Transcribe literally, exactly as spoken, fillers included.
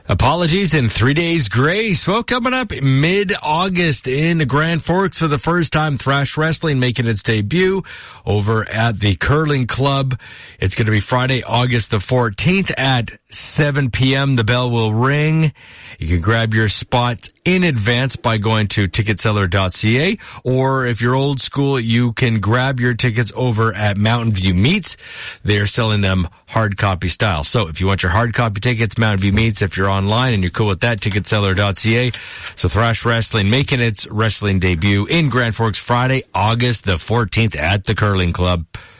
Apologies and three days grace. Well, coming up mid-August in Grand Forks for the first time, Thrash Wrestling making its debut over at the Curling Club. It's going to be Friday, August the fourteenth at seven p.m. The bell will ring. You can grab your spot in advance by going to ticket seller dot c a, or if you're old school, you can grab your tickets over at Mountain View Meats. They're selling them hard copy style. So if you want your hard copy tickets, Mountain View Meats. If you're online and you're cool with that, ticket seller dot c a. So Thrash Wrestling making its wrestling debut in Grand Forks Friday, August the fourteenth at the Curling Club.